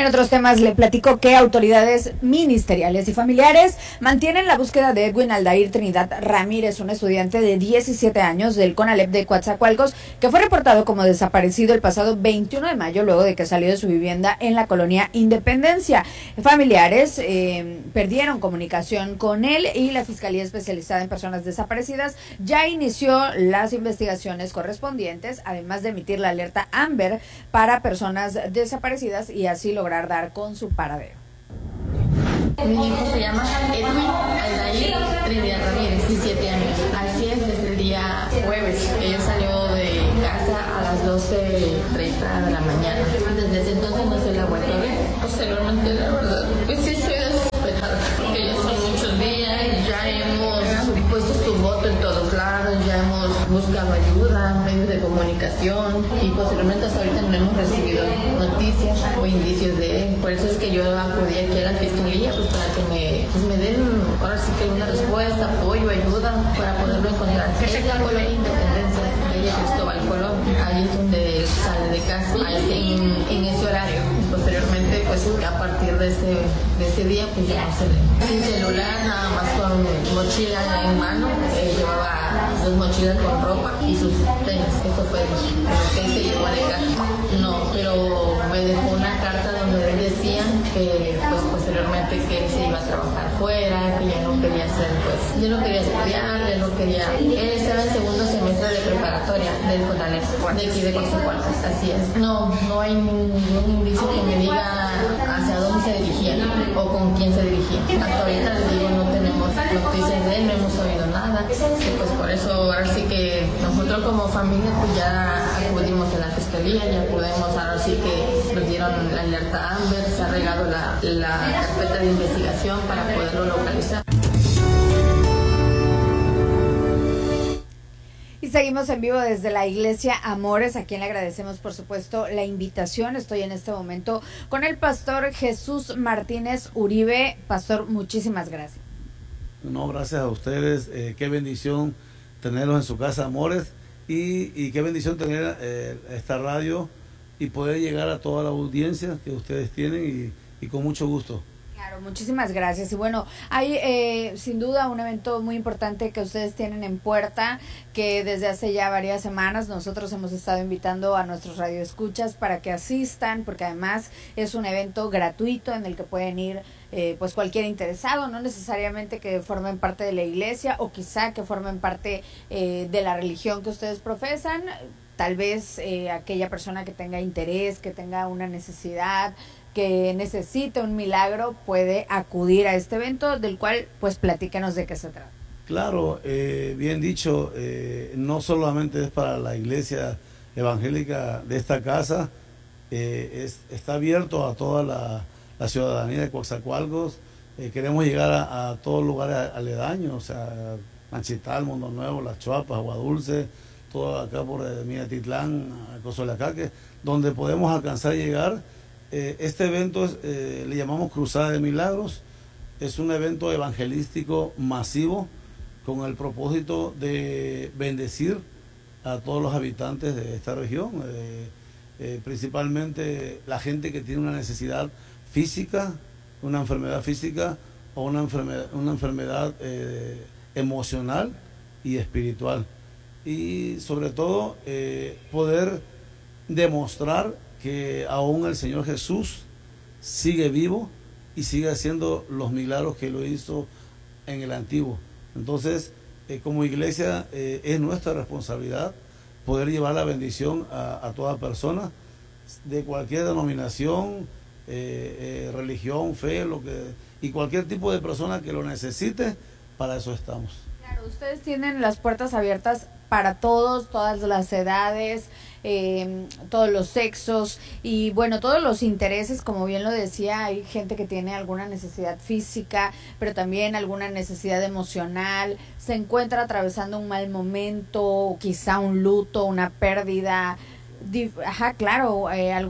En otros temas le platico que autoridades ministeriales y familiares mantienen la búsqueda de Edwin Aldair Trinidad Ramírez, un estudiante de 17 años del CONALEP de Coatzacoalcos, que fue reportado como desaparecido el pasado 21 de mayo luego de que salió de su vivienda en la colonia Independencia. Familiares perdieron comunicación con él y la Fiscalía Especializada en Personas Desaparecidas ya inició las investigaciones correspondientes, además de emitir la alerta Amber para personas desaparecidas y así lograr dar con su paradero. Mi hijo se llama Edwin Aldair Trinidad Ramírez, 17 años. Así es, desde el día jueves. Ella salió de casa a las 12:30 de la mañana. Desde ese entonces no se la ha vuelto a ver. Posteriormente, la verdad, pues sí estoy desesperada, porque ya son muchos días, ya hemos puesto su voto en todos lados, ya hemos buscado ayuda, medios de comunicación y posteriormente hasta ahorita no hemos recibido noticias o indicios de él. Por eso es que yo acudí aquí a la fiscalía pues para que me den ahora sí que una respuesta, apoyo, ayuda para poderlo encontrar. Es la colonia Independencia de Cristóbal Colón, ahí es donde sale de casa, ahí en ese horario. Posteriormente pues a partir de ese día pues ya no se ve. Sin celular, nada más con mochila en mano, llevaba 2 mochilas con ropa y sus tenis. Eso fue lo que se llevó de casa. No, pero me dejó una carta donde él decía que pues posteriormente que él se iba a trabajar fuera, que ya no quería hacer ya no quería estudiar, él estaba en segundo semestre de preparatoria del CONALEP, de aquí de Coatzacoalcos, así es. No hay ningún indicio que me diga hacia dónde se dirigía o con quién se dirigía. Hasta ahorita les digo, no tenemos noticias de él, no hemos oído nada, y pues por eso ahora sí que nosotros como familia pues ya acudimos a la fiscalía, ya acudimos, ahora sí que nos dieron la alerta Amber, se ha regado la carpeta de investigación para poderlo localizar. Y seguimos en vivo desde la Iglesia Amores, a quien le agradecemos por supuesto la invitación. Estoy en este momento con el pastor Jesús Martínez Uribe. Pastor, muchísimas gracias. No, gracias a ustedes, qué bendición tenerlos en su casa, Amores, y qué bendición tener esta radio y poder llegar a toda la audiencia que ustedes tienen y con mucho gusto. Claro, muchísimas gracias. Y bueno, hay sin duda un evento muy importante que ustedes tienen en puerta, que desde hace ya varias semanas nosotros hemos estado invitando a nuestros radioescuchas para que asistan, porque además es un evento gratuito en el que pueden ir pues cualquier interesado, no necesariamente que formen parte de la iglesia o quizá que formen parte de la religión que ustedes profesan. Tal vez aquella persona que tenga interés, que tenga una necesidad, que necesite un milagro, puede acudir a este evento, del cual pues platícanos de qué se trata. Claro, bien dicho, no solamente es para la iglesia evangélica de esta casa, está abierto a toda la ciudadanía de Coatzacoalcos. Queremos llegar a todos lugares aledaños, o sea, Manchital, Mundo Nuevo, Las Chuapas, Agua Dulce, todo acá por Minatitlán, Cozoleacaque, donde podemos alcanzar a llegar. Este evento le llamamos Cruzada de Milagros. Es un evento evangelístico masivo con el propósito de bendecir a todos los habitantes de esta región, principalmente la gente que tiene una necesidad física, una enfermedad física o una enfermedad emocional y espiritual. Y sobre todo poder demostrar que aún el Señor Jesús sigue vivo y sigue haciendo los milagros que lo hizo en el antiguo. Entonces, como iglesia, es nuestra responsabilidad poder llevar la bendición a toda persona de cualquier denominación, religión, fe, y cualquier tipo de persona que lo necesite. Para eso estamos. Claro, ustedes tienen las puertas abiertas para todos, todas las edades, todos los sexos y bueno, todos los intereses. Como bien lo decía, hay gente que tiene alguna necesidad física, pero también alguna necesidad emocional, se encuentra atravesando un mal momento, quizá un luto, una pérdida, claro,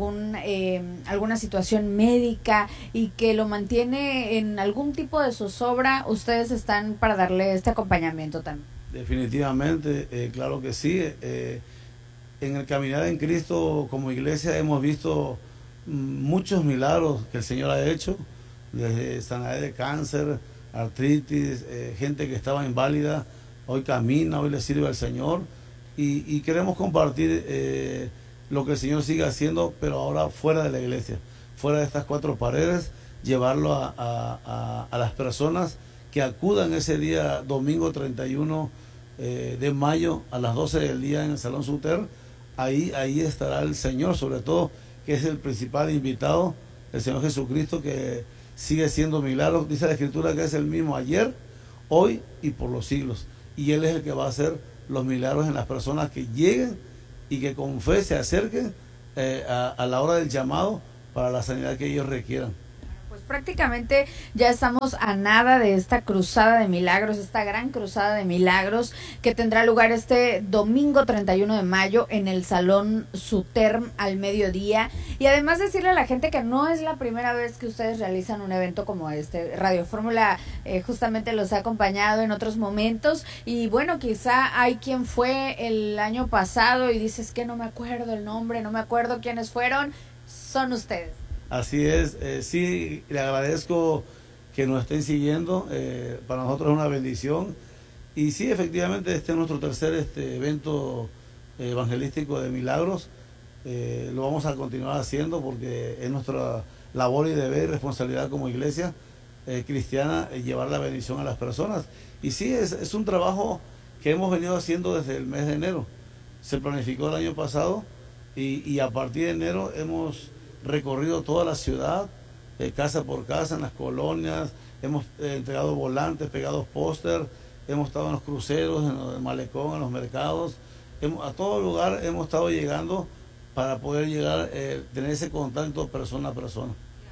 alguna situación médica y que lo mantiene en algún tipo de zozobra. Ustedes están para darle este acompañamiento también. Definitivamente, claro que sí. En el caminar en Cristo como iglesia hemos visto muchos milagros que el Señor ha hecho, desde sanidad de cáncer, artritis, gente que estaba inválida, hoy camina, hoy le sirve al Señor, y queremos compartir lo que el Señor sigue haciendo, pero ahora fuera de la iglesia, fuera de estas cuatro paredes, llevarlo a las personas que acudan ese día, domingo 31 de mayo, a las 12 del día en el Salón Suter. Ahí estará el Señor, sobre todo, que es el principal invitado, el Señor Jesucristo, que sigue siendo milagros. Dice la Escritura que es el mismo ayer, hoy y por los siglos. Y Él es el que va a hacer los milagros en las personas que lleguen y que con fe se acerquen a la hora del llamado para la sanidad que ellos requieran. Pues prácticamente ya estamos a nada de esta cruzada de milagros, esta gran cruzada de milagros que tendrá lugar este domingo 31 de mayo en el Salón Suterm al mediodía. Y además decirle a la gente que no es la primera vez que ustedes realizan un evento como este. Radio Fórmula justamente los ha acompañado en otros momentos, y bueno, quizá hay quien fue el año pasado y dices que no me acuerdo el nombre, no me acuerdo quiénes fueron. Son ustedes. Así es, sí, le agradezco que nos estén siguiendo, para nosotros es una bendición, y sí, efectivamente este es nuestro tercer evento evangelístico de milagros. Lo vamos a continuar haciendo porque es nuestra labor y deber y responsabilidad como iglesia cristiana, llevar la bendición a las personas. Y sí, es un trabajo que hemos venido haciendo desde el mes de enero. Se planificó el año pasado y a partir de enero hemos recorrido toda la ciudad, casa por casa, en las colonias, hemos entregado volantes, pegados póster, hemos estado en los cruceros, en el malecón, en los mercados, a todo lugar hemos estado llegando para poder llegar, tener ese contacto persona a persona.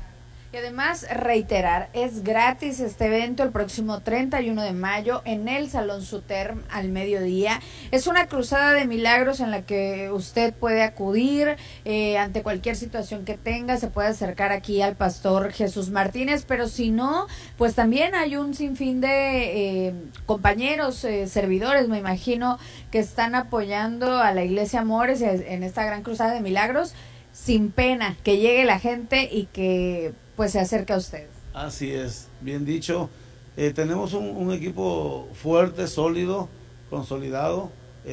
Y además reiterar, es gratis este evento el próximo 31 de mayo en el Salón Suterm al mediodía. Es una cruzada de milagros en la que usted puede acudir ante cualquier situación que tenga, se puede acercar aquí al pastor Jesús Martínez, pero si no, pues también hay un sinfín de compañeros, servidores, me imagino, que están apoyando a la Iglesia Amores en esta gran cruzada de milagros, sin pena, que llegue la gente y que pues se acerca a ustedes. Así es, bien dicho. Tenemos un equipo fuerte, sólido, consolidado,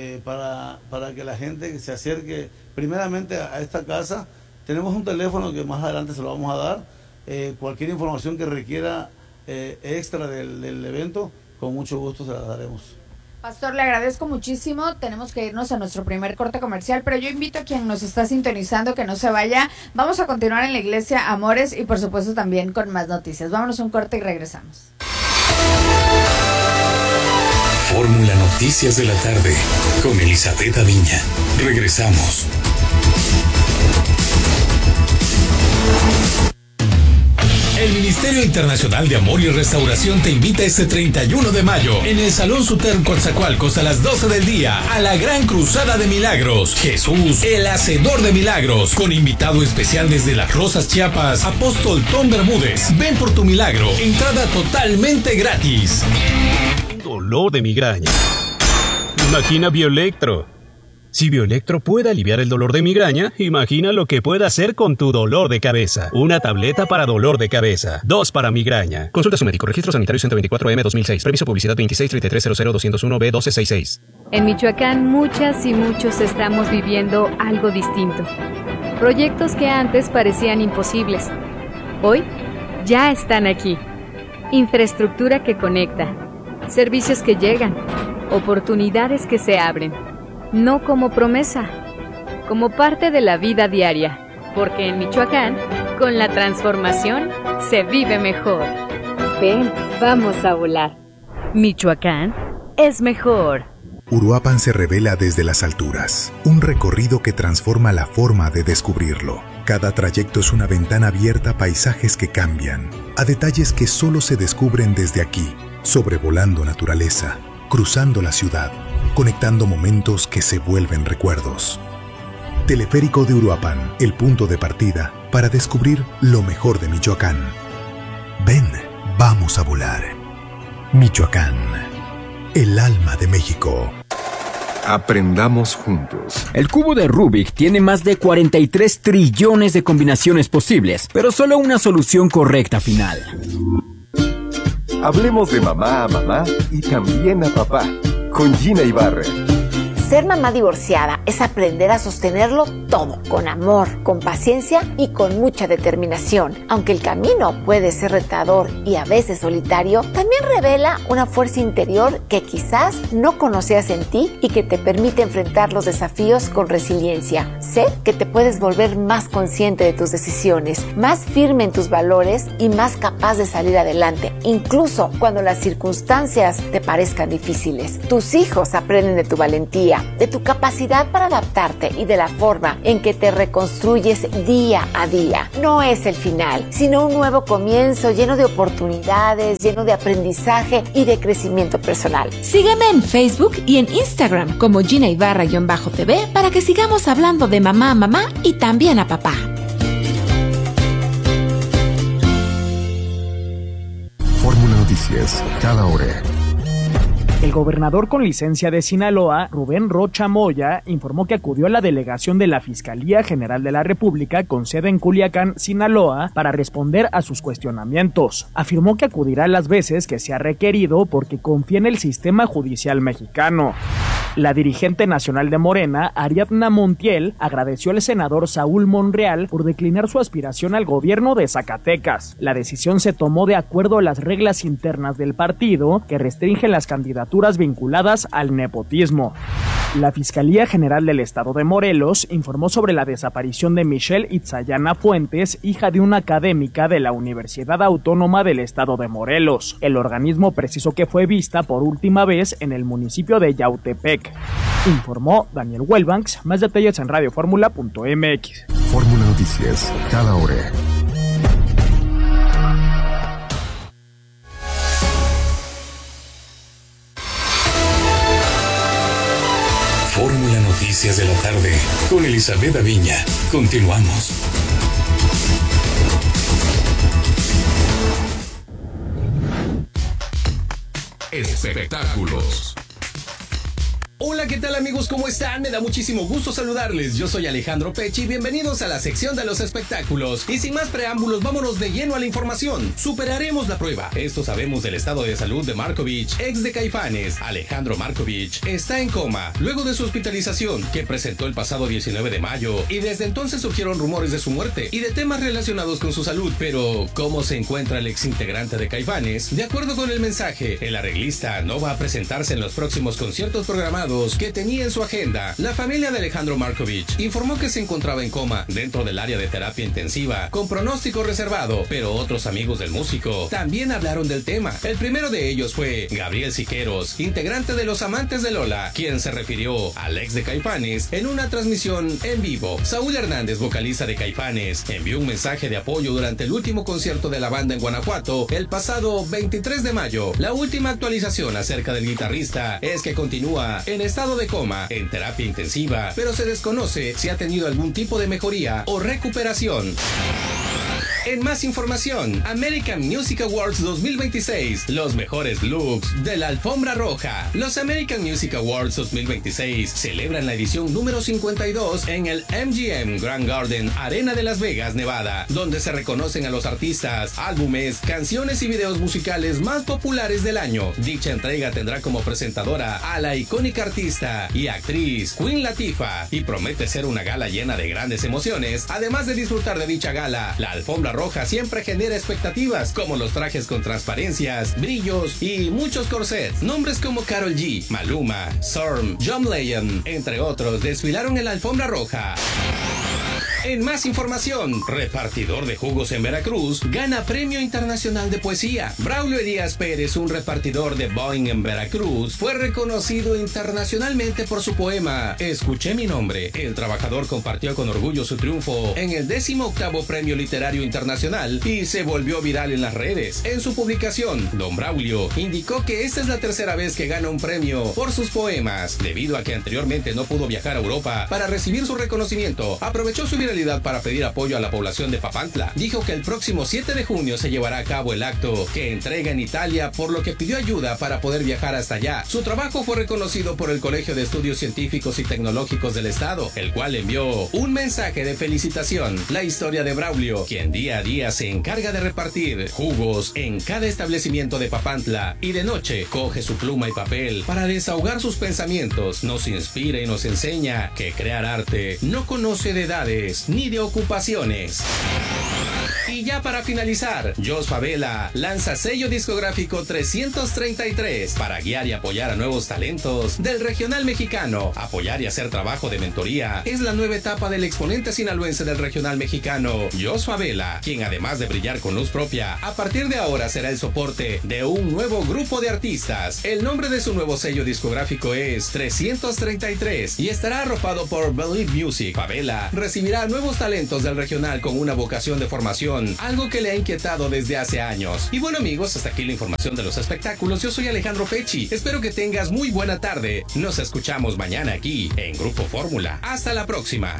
para que la gente se acerque primeramente a esta casa. Tenemos un teléfono que más adelante se lo vamos a dar. Cualquier información que requiera extra del evento, con mucho gusto se la daremos. Pastor, le agradezco muchísimo. Tenemos que irnos a nuestro primer corte comercial, pero yo invito a quien nos está sintonizando que no se vaya. Vamos a continuar en la Iglesia Amores y por supuesto también con más noticias. Vámonos a un corte y regresamos. Fórmula Noticias de la tarde con Elizabeth Aviña. Regresamos. El Ministerio Internacional de Amor y Restauración te invita este 31 de mayo en el Salón Suterm Coatzacoalcos a las 12 del día a la Gran Cruzada de Milagros. Jesús, el Hacedor de Milagros, con invitado especial desde Las Rosas, Chiapas, Apóstol Tom Bermúdez. Ven por tu milagro, entrada totalmente gratis. Dolor de migraña. Imagina Bioelectro. Si Bioelectro puede aliviar el dolor de migraña, imagina lo que puede hacer con tu dolor de cabeza. Una tableta para dolor de cabeza, 2 para migraña. Consulta a su médico. Registro sanitario 124M 2006. Previso publicidad 2633000201B1266. En Michoacán, muchas y muchos estamos viviendo algo distinto. Proyectos que antes parecían imposibles, hoy ya están aquí. Infraestructura que conecta, servicios que llegan, oportunidades que se abren. No como promesa, como parte de la vida diaria, porque en Michoacán, con la transformación, se vive mejor. Ven, vamos a volar. Michoacán es mejor. Uruapan se revela desde las alturas, un recorrido que transforma la forma de descubrirlo. Cada trayecto es una ventana abierta a paisajes que cambian, a detalles que solo se descubren desde aquí, sobrevolando naturaleza, cruzando la ciudad, conectando momentos que se vuelven recuerdos. Teleférico de Uruapan, el punto de partida para descubrir lo mejor de Michoacán. Ven, vamos a volar. Michoacán, el alma de México. Aprendamos juntos. El cubo de Rubik tiene más de 43 trillones de combinaciones posibles, pero solo una solución correcta final. Hablemos de mamá a mamá y también a papá, con Gina Ibarra. Ser mamá divorciada es aprender a sostenerlo todo, con amor, con paciencia y con mucha determinación. Aunque el camino puede ser retador y a veces solitario, también revela una fuerza interior que quizás no conocías en ti y que te permite enfrentar los desafíos con resiliencia. Sé que te puedes volver más consciente de tus decisiones, más firme en tus valores y más capaz de salir adelante, incluso cuando las circunstancias te parezcan difíciles. Tus hijos aprenden de tu valentía, de tu capacidad para adaptarte y de la forma en que te reconstruyes día a día. No es el final, sino un nuevo comienzo lleno de oportunidades, lleno de aprendizaje y de crecimiento personal. Sígueme en Facebook y en Instagram como Gina Ibarra-TV para que sigamos hablando de mamá a mamá y también a papá. Fórmula Noticias, cada hora. El gobernador con licencia de Sinaloa, Rubén Rocha Moya, informó que acudió a la delegación de la Fiscalía General de la República con sede en Culiacán, Sinaloa, para responder a sus cuestionamientos. Afirmó que acudirá las veces que sea requerido porque confía en el sistema judicial mexicano. La dirigente nacional de Morena, Ariadna Montiel, agradeció al senador Saúl Monreal por declinar su aspiración al gobierno de Zacatecas. La decisión se tomó de acuerdo a las reglas internas del partido que restringen las candidaturas vinculadas al nepotismo. La Fiscalía General del Estado de Morelos informó sobre la desaparición de Michelle Itzayana Fuentes, hija de una académica de la Universidad Autónoma del Estado de Morelos. El organismo precisó que fue vista por última vez en el municipio de Yautepec. Informó Daniel Huelbanks. Más detalles en radioformula.mx. Fórmula Noticias, cada hora. Fórmula Noticias de la tarde con Elizabeth Aviña. Continuamos. Espectáculos. Hola, ¿qué tal amigos? ¿Cómo están? Me da muchísimo gusto saludarles. Yo soy Alejandro Pechi. Bienvenidos a la sección de los espectáculos. Y sin más preámbulos, vámonos de lleno a la información. Superaremos la prueba. Esto sabemos del estado de salud de Markovich, ex de Caifanes. Alejandro Markovich está en coma luego de su hospitalización que presentó el pasado 19 de mayo. Y desde entonces surgieron rumores de su muerte y de temas relacionados con su salud. Pero, ¿cómo se encuentra el ex integrante de Caifanes? De acuerdo con el mensaje, el arreglista no va a presentarse en los próximos conciertos programados que tenía en su agenda. La familia de Alejandro Markovich informó que se encontraba en coma dentro del área de terapia intensiva con pronóstico reservado, pero otros amigos del músico también hablaron del tema. El primero de ellos fue Gabriel Siqueiros, integrante de Los Amantes de Lola, quien se refirió al ex de Caifanes en una transmisión en vivo. Saúl Hernández, vocalista de Caifanes, envió un mensaje de apoyo durante el último concierto de la banda en Guanajuato el pasado 23 de mayo. La última actualización acerca del guitarrista es que continúa en estado de coma, en terapia intensiva, pero se desconoce si ha tenido algún tipo de mejoría o recuperación. En más información, American Music Awards 2026, los mejores looks de la alfombra roja. Los American Music Awards 2026 celebran la edición número 52 en el MGM Grand Garden Arena de Las Vegas, Nevada, donde se reconocen a los artistas, álbumes, canciones y videos musicales más populares del año. Dicha entrega tendrá como presentadora a la icónica artista y actriz Queen Latifah y promete ser una gala llena de grandes emociones. Además de disfrutar de dicha gala, la alfombra roja siempre genera expectativas, como los trajes con transparencias, brillos y muchos corsets. Nombres como Karol G, Maluma, Storm, John Legend, entre otros, desfilaron en la alfombra roja. En más información, repartidor de jugos en Veracruz gana Premio Internacional de Poesía. Braulio Elías Pérez, un repartidor de Boeing en Veracruz, fue reconocido internacionalmente por su poema Escuché mi nombre. El trabajador compartió con orgullo su triunfo en el 18º Premio Literario Internacional y se volvió viral en las redes. En su publicación, don Braulio indicó que esta es la tercera vez que gana un premio por sus poemas. Debido a que anteriormente no pudo viajar a Europa para recibir su reconocimiento, aprovechó su realidad para pedir apoyo a la población de Papantla. Dijo que el próximo 7 de junio se llevará a cabo el acto que entrega en Italia, por lo que pidió ayuda para poder viajar hasta allá. Su trabajo fue reconocido por el Colegio de Estudios Científicos y Tecnológicos del Estado, el cual envió un mensaje de felicitación. La historia de Braulio, quien día a día se encarga de repartir jugos en cada establecimiento de Papantla y de noche coge su pluma y papel para desahogar sus pensamientos, nos inspira y nos enseña que crear arte no conoce de edades ni de ocupaciones. Y ya para finalizar, Jos Favela lanza sello discográfico 333 para guiar y apoyar a nuevos talentos del regional mexicano. Apoyar y hacer trabajo de mentoría es la nueva etapa del exponente sinaloense del regional mexicano, Jos Favela, quien además de brillar con luz propia, a partir de ahora será el soporte de un nuevo grupo de artistas. El nombre de su nuevo sello discográfico es 333 y estará arropado por Believe Music. Favela recibirá nuevos talentos del regional con una vocación de formación, algo que le ha inquietado desde hace años. Y bueno amigos, hasta aquí la información de los espectáculos. Yo soy Alejandro Pecci, espero que tengas muy buena tarde. Nos escuchamos mañana aquí en Grupo Fórmula. Hasta la próxima.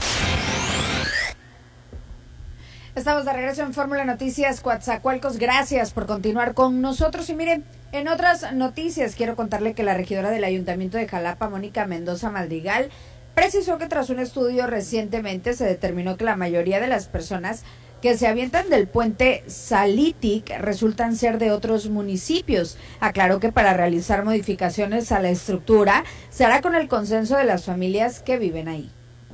Estamos de regreso en Fórmula Noticias Coatzacoalcos. Gracias por continuar con nosotros. Y miren, en otras noticias quiero contarle que la regidora del Ayuntamiento de Jalapa, Mónica Mendoza Madrigal, precisó que tras un estudio recientemente se determinó que la mayoría de las personas que se avientan del puente Salitic resultan ser de otros municipios. Aclaró que para realizar modificaciones a la estructura se hará con el consenso de las familias que viven ahí.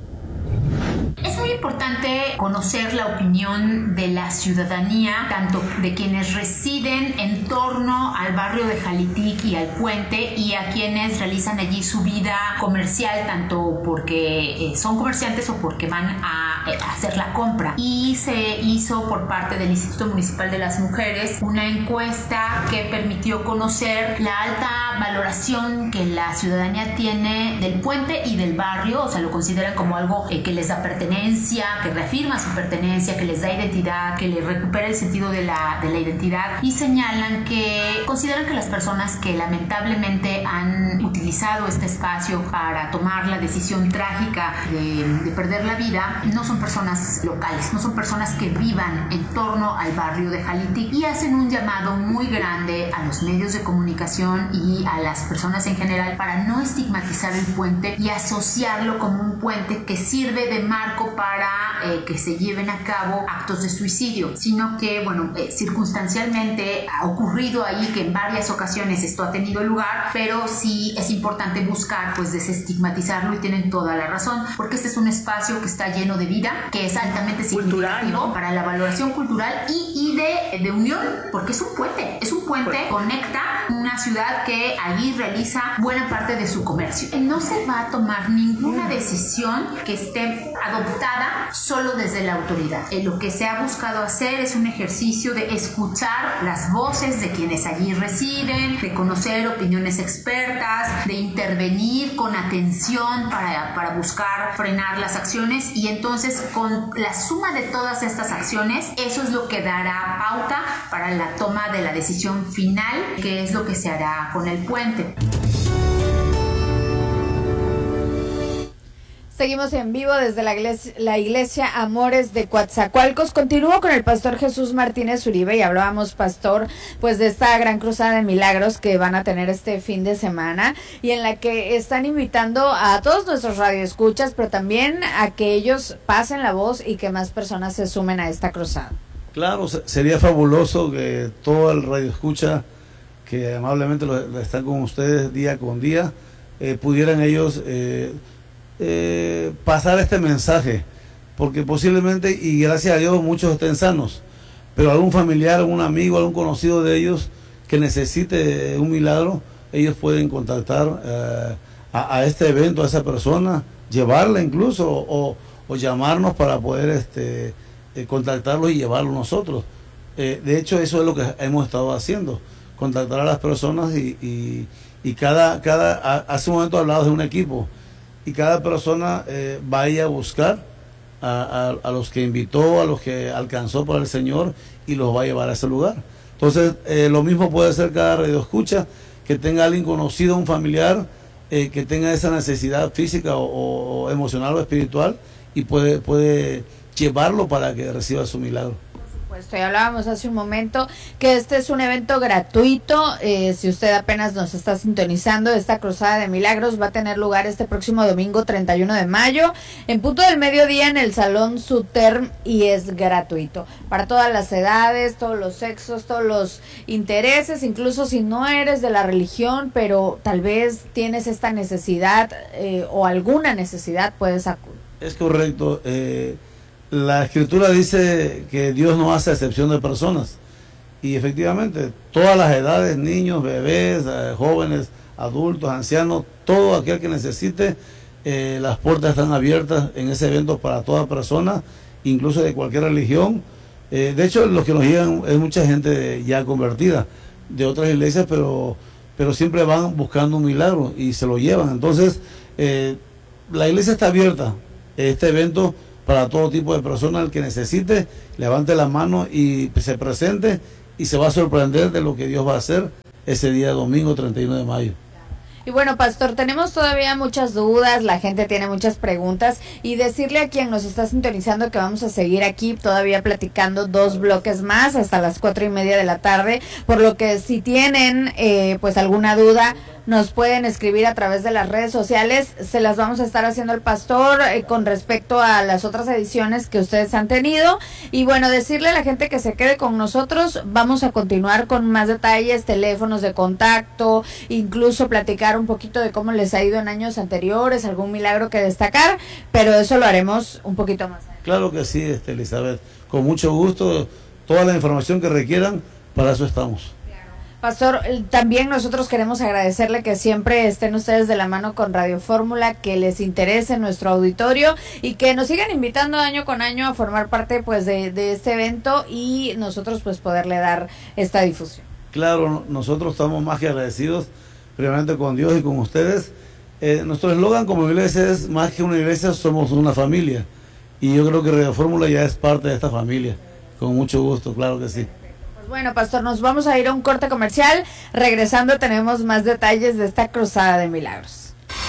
Es muy importante conocer la opinión de la ciudadanía, tanto de quienes residen en torno al barrio de Jalitic y al puente, y a quienes realizan allí su vida comercial, tanto porque son comerciantes o porque van a hacer la compra. Y se hizo por parte del Instituto Municipal de las Mujeres una encuesta que permitió conocer la alta valoración que la ciudadanía tiene del puente y del barrio. O sea, lo consideran como algo que les da pertenencia, que reafirma su pertenencia, que les da identidad, que les recupera el sentido de la identidad, y señalan que consideran que las personas que lamentablemente han utilizado este espacio para tomar la decisión trágica de perder la vida no son personas locales, no son personas que vivan en torno al barrio de Jalitic, y hacen un llamado muy grande a los medios de comunicación y a las personas en general para no estigmatizar el puente y asociarlo como un puente que sirve de marco para que se lleven a cabo actos de suicidio, sino que, bueno, circunstancialmente ha ocurrido ahí que en varias ocasiones esto ha tenido lugar, pero sí es importante buscar, pues, desestigmatizarlo, y tienen toda la razón, porque este es un espacio que está lleno de vida, que es altamente significativo para la valoración cultural y de unión, porque es un puente, conecta una ciudad que allí realiza buena parte de su comercio. No se va a tomar ninguna decisión que esté adoptada solo desde la autoridad. Lo que se ha buscado hacer es un ejercicio de escuchar las voces de quienes allí residen, de conocer opiniones expertas, de intervenir con atención para buscar frenar las acciones, y entonces con la suma de todas estas acciones, eso es lo que dará pauta para la toma de la decisión final, que es lo que se hará con el puente. Seguimos en vivo desde la iglesia Amores de Coatzacoalcos. Continúo con el pastor Jesús Martínez Uribe y hablábamos, pastor, pues de esta gran cruzada de milagros que van a tener este fin de semana, y en la que están invitando a todos nuestros radioescuchas, pero también a que ellos pasen la voz y que más personas se sumen a esta cruzada. Claro, sería fabuloso que todo el radioescucha que amablemente están con ustedes día con día, pudieran ellos pasar este mensaje, porque posiblemente, y gracias a Dios, muchos estén sanos, pero algún familiar, algún amigo, algún conocido de ellos que necesite un milagro, ellos pueden contactar a este evento, a esa persona, llevarla incluso, o llamarnos para poder contactarlos y llevarlo nosotros. De hecho, eso es lo que hemos estado haciendo, contactar a las personas, y hace un momento hablamos de un equipo, y cada persona vaya a buscar a los que invitó, a los que alcanzó por el Señor, y los va a llevar a ese lugar. Entonces, lo mismo puede ser cada radioescucha, que tenga alguien conocido, un familiar, que tenga esa necesidad física o emocional o espiritual, y puede llevarlo para que reciba su milagro. Pues ya hablábamos hace un momento que este es un evento gratuito. Si usted apenas nos está sintonizando, esta Cruzada de Milagros va a tener lugar este próximo domingo 31 de mayo en punto del mediodía en el Salón Suterm, y es gratuito para todas las edades, todos los sexos, todos los intereses, incluso si no eres de la religión, pero tal vez tienes esta necesidad o alguna necesidad, puedes acudir. Es correcto. La escritura dice que Dios no hace excepción de personas, y efectivamente todas las edades, niños, bebés, jóvenes, adultos, ancianos, todo aquel que necesite, las puertas están abiertas en ese evento para toda persona, incluso de cualquier religión. De hecho, los que nos llegan es mucha gente ya convertida de otras iglesias, pero siempre van buscando un milagro y se lo llevan. Entonces la iglesia está abierta, este evento, para todo tipo de personas. El que necesite, levante la mano y se presente, y se va a sorprender de lo que Dios va a hacer ese día domingo 31 de mayo. Y bueno, pastor, tenemos todavía muchas dudas, la gente tiene muchas preguntas, y decirle a quien nos está sintonizando que vamos a seguir aquí todavía platicando 2 bloques más hasta las 4:30 de la tarde, por lo que si tienen pues alguna duda, nos pueden escribir a través de las redes sociales, se las vamos a estar haciendo al pastor con respecto a las otras ediciones que ustedes han tenido. Y bueno, decirle a la gente que se quede con nosotros, vamos a continuar con más detalles, teléfonos de contacto, incluso platicar un poquito de cómo les ha ido en años anteriores, algún milagro que destacar, pero eso lo haremos un poquito más adelante. Claro que sí, Elizabeth, con mucho gusto, toda la información que requieran, para eso estamos. Pastor, también nosotros queremos agradecerle que siempre estén ustedes de la mano con Radio Fórmula, que les interese nuestro auditorio y que nos sigan invitando año con año a formar parte pues de este evento, y nosotros pues poderle dar esta difusión. Claro, nosotros estamos más que agradecidos, primeramente con Dios y con ustedes. Nuestro eslogan como iglesia es: más que una iglesia, somos una familia, y yo creo que Radio Fórmula ya es parte de esta familia. Con mucho gusto, claro que sí. Bueno, pastor, nos vamos a ir a un corte comercial. Regresando tenemos más detalles de esta Cruzada de Milagros.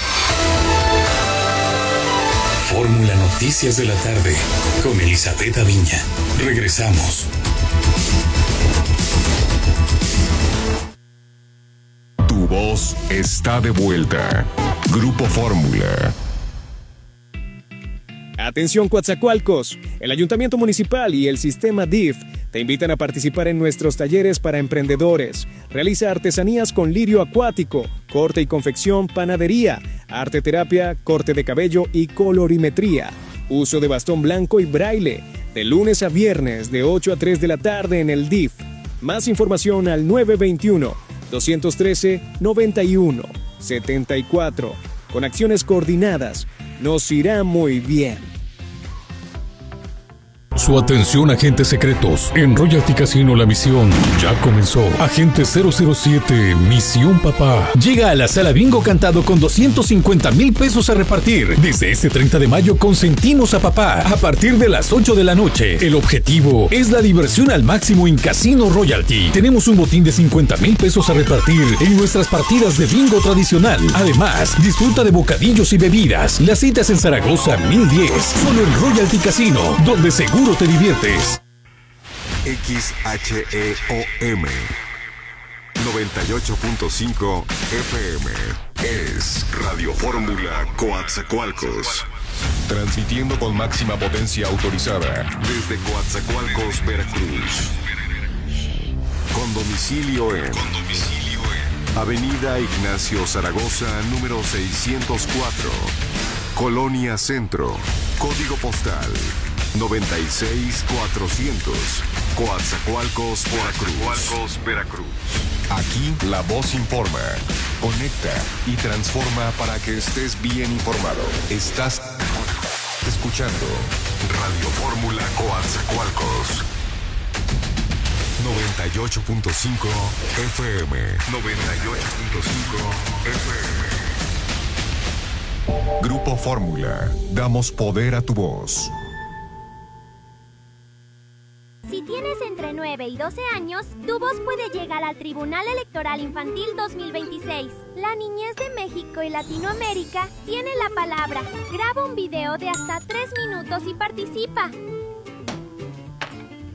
Fórmula Noticias de la tarde con Elizabeth Aviña. Regresamos. Tu voz está de vuelta. Grupo Fórmula. Atención Coatzacoalcos, el Ayuntamiento Municipal y el Sistema DIF te invitan a participar en nuestros talleres para emprendedores. Realiza artesanías con lirio acuático, corte y confección, panadería, arte terapia, corte de cabello y colorimetría. Uso de bastón blanco y braille, de lunes a viernes de 8 a 3 de la tarde en el DIF. Más información al 921-213-91-74. Con acciones coordinadas, nos irá muy bien. Su atención, agentes secretos. En Royalty Casino la misión ya comenzó. Agente 007, Misión Papá. Llega a la sala bingo cantado con 250,000 pesos a repartir. Desde este 30 de mayo consentimos a papá. A partir de las 8 de la noche. El objetivo es la diversión al máximo en Casino Royalty. Tenemos un botín de 50,000 pesos a repartir en nuestras partidas de bingo tradicional. Además, disfruta de bocadillos y bebidas. La cita es en Zaragoza 1010. Solo en Royalty Casino, donde seguro te diviertes. XHEOM 98.5 FM es Radio Fórmula Coatzacoalcos. Transmitiendo con máxima potencia autorizada desde Coatzacoalcos, Veracruz. Con domicilio en Avenida Ignacio Zaragoza, número 604, Colonia Centro, código postal 96400, Coatzacoalcos, Veracruz. Aquí la voz informa, conecta y transforma para que estés bien informado. Estás escuchando Radio Fórmula Coatzacoalcos. 98.5 FM. 98.5 FM. Grupo Fórmula. Damos poder a tu voz. Si tienes entre 9 y 12 años, tu voz puede llegar al Tribunal Electoral Infantil 2026. La niñez de México y Latinoamérica tiene la palabra. Graba un video de hasta 3 minutos y participa.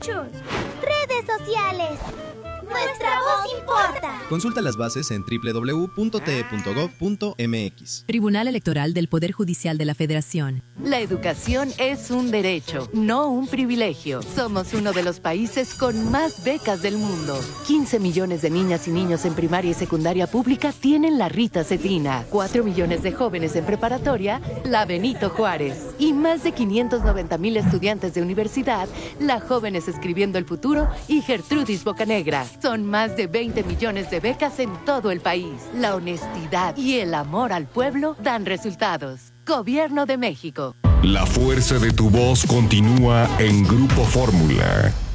derechos. Redes sociales. Nuestra voz importa. Consulta las bases en www.te.gov.mx. Tribunal Electoral del Poder Judicial de la Federación. La educación es un derecho, no un privilegio. Somos uno de los países con más becas del mundo. 15 millones de niñas y niños en primaria y secundaria pública tienen la Rita Cetina. 4 millones de jóvenes en preparatoria, la Benito Juárez. Y más de 590,000 estudiantes de universidad, la Jóvenes Escribiendo el Futuro y Gertrudis Bocanegra. Son más de 20 millones de becas en todo el país. La honestidad y el amor al pueblo dan resultados. Gobierno de México. La fuerza de tu voz continúa en Grupo Fórmula.